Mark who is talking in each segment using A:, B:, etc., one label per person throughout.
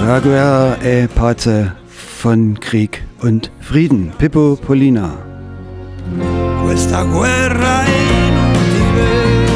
A: La guerra è parte von Krieg und Frieden. Pippo Polina.
B: Questa guerra è inutile.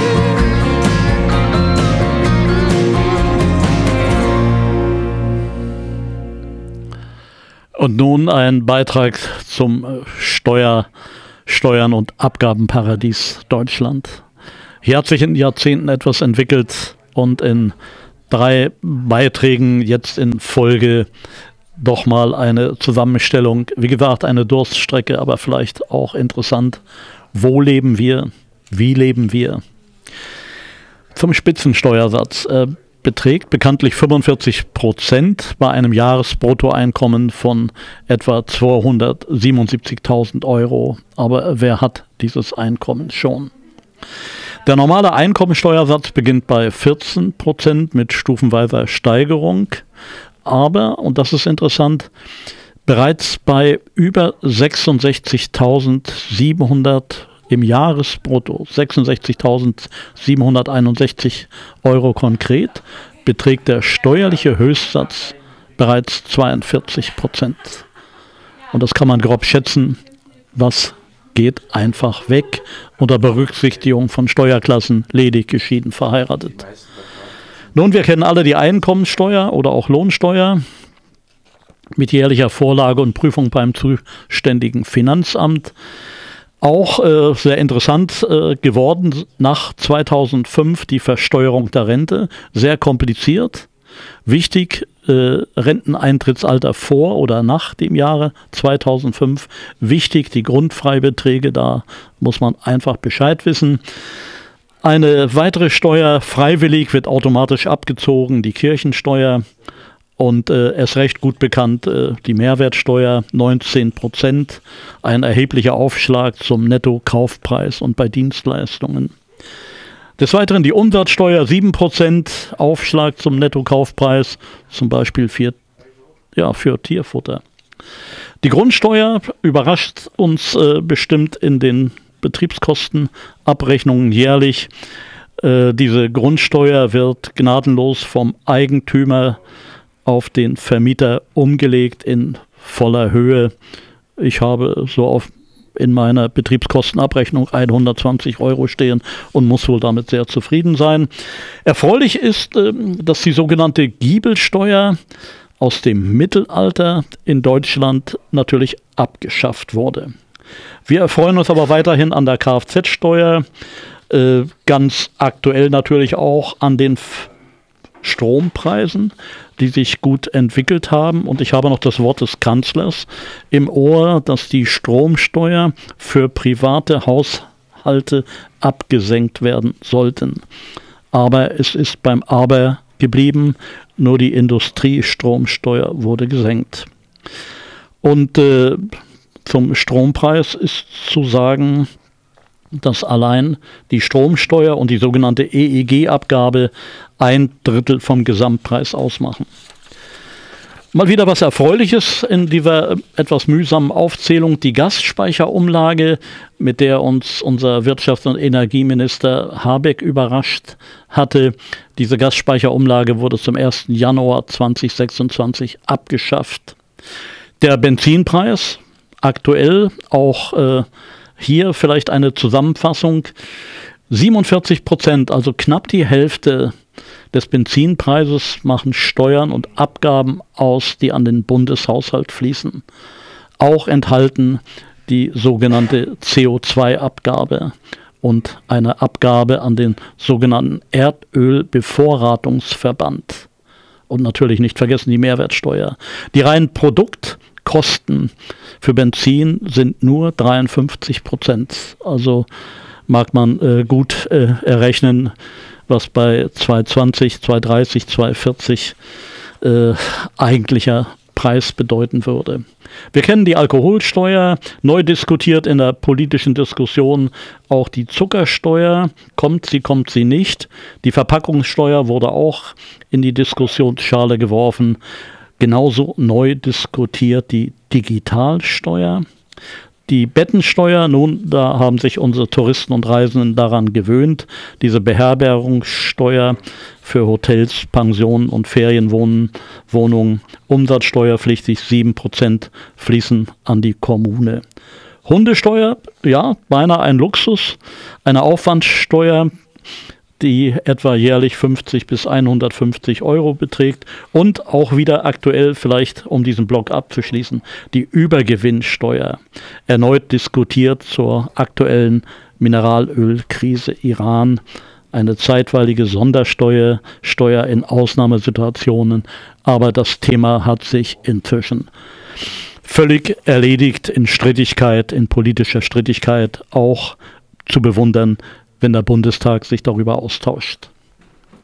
C: Und nun ein Beitrag zum Steuern- und Abgabenparadies Deutschland. Hier hat sich in Jahrzehnten etwas entwickelt und in 3 Beiträgen jetzt in Folge doch mal eine Zusammenstellung. Wie gesagt, eine Durststrecke, aber vielleicht auch interessant. Wo leben wir? Wie leben wir? Zum Spitzensteuersatz. Beträgt bekanntlich 45% bei einem Jahresbruttoeinkommen von etwa 277.000 Euro. Aber wer hat dieses Einkommen schon? Der normale Einkommensteuersatz beginnt bei 14% mit stufenweiser Steigerung. Aber, und das ist interessant, bereits bei über 66.700 im Jahresbrutto, 66.761 Euro konkret, beträgt der steuerliche Höchstsatz bereits 42%. Und das kann man grob schätzen, was geht einfach weg unter Berücksichtigung von Steuerklassen, ledig, geschieden, verheiratet. Nun, wir kennen alle die Einkommensteuer oder auch Lohnsteuer mit jährlicher Vorlage und Prüfung beim zuständigen Finanzamt. Auch sehr interessant geworden nach 2005 die Versteuerung der Rente. Sehr kompliziert. Wichtig, Renteneintrittsalter vor oder nach dem Jahre 2005. Wichtig, die Grundfreibeträge, da muss man einfach Bescheid wissen. Eine weitere Steuer, freiwillig, wird automatisch abgezogen, die Kirchensteuer. Und erst recht gut bekannt, die Mehrwertsteuer 19%, ein erheblicher Aufschlag zum Nettokaufpreis und bei Dienstleistungen. Des Weiteren die Umsatzsteuer 7% Aufschlag zum Nettokaufpreis, zum Beispiel für Tierfutter. Die Grundsteuer überrascht uns bestimmt in den Betriebskostenabrechnungen jährlich. Diese Grundsteuer wird gnadenlos vom Eigentümer auf den Vermieter umgelegt in voller Höhe. Ich habe so in meiner Betriebskostenabrechnung 120 Euro stehen und muss wohl damit sehr zufrieden sein. Erfreulich ist, dass die sogenannte Giebelsteuer aus dem Mittelalter in Deutschland natürlich abgeschafft wurde. Wir erfreuen uns aber weiterhin an der Kfz-Steuer, ganz aktuell natürlich auch an den Strompreisen, die sich gut entwickelt haben. Und ich habe noch das Wort des Kanzlers im Ohr, dass die Stromsteuer für private Haushalte abgesenkt werden sollten. Aber es ist beim Aber geblieben, nur die Industriestromsteuer wurde gesenkt. Und zum Strompreis ist zu sagen, dass allein die Stromsteuer und die sogenannte EEG-Abgabe 1/3 vom Gesamtpreis ausmachen. Mal wieder was Erfreuliches in dieser etwas mühsamen Aufzählung. Die Gasspeicherumlage, mit der uns unser Wirtschafts- und Energieminister Habeck überrascht hatte. Diese Gasspeicherumlage wurde zum 1. Januar 2026 abgeschafft. Der Benzinpreis, aktuell auch hier vielleicht eine Zusammenfassung. 47%, also knapp die Hälfte des Benzinpreises machen Steuern und Abgaben aus, die an den Bundeshaushalt fließen. Auch enthalten die sogenannte CO2-Abgabe und eine Abgabe an den sogenannten Erdölbevorratungsverband. Und natürlich nicht vergessen die Mehrwertsteuer. Die reinen Produktkosten für Benzin sind nur 53%. Also mag man gut errechnen, was bei 2,20, 2,30, 2,40 eigentlicher Preis bedeuten würde. Wir kennen die Alkoholsteuer, neu diskutiert in der politischen Diskussion auch die Zuckersteuer. Kommt sie nicht. Die Verpackungssteuer wurde auch in die Diskussionsschale geworfen. Genauso neu diskutiert die Digitalsteuer. Die Bettensteuer, nun, da haben sich unsere Touristen und Reisenden daran gewöhnt. Diese Beherbergungssteuer für Hotels, Pensionen und Ferienwohnungen, umsatzsteuerpflichtig, 7% fließen an die Kommune. Hundesteuer, ja, beinahe ein Luxus. Eine Aufwandsteuer, die etwa jährlich 50 bis 150 Euro beträgt. Und auch wieder aktuell, vielleicht um diesen Block abzuschließen, die Übergewinnsteuer. Erneut diskutiert zur aktuellen Mineralölkrise Iran. Eine zeitweilige Sondersteuer, Steuer in Ausnahmesituationen. Aber das Thema hat sich inzwischen völlig erledigt in Strittigkeit, in politischer Strittigkeit, auch zu bewundern, wenn der Bundestag sich darüber austauscht.